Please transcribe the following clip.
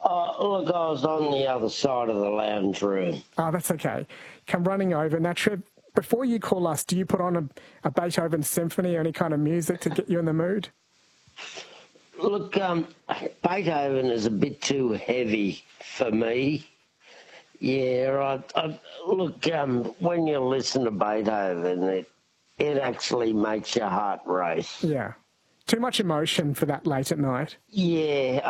Look, I was on the other side of the lounge room. Oh, that's okay. Come running over. Now, Trev, before you call us, do you put on a Beethoven symphony or any kind of music to get you in the mood? Look, Beethoven is a bit too heavy for me. Yeah, look, when you listen to Beethoven, it actually makes your heart race. Yeah. Too much emotion for that late at night. Yeah,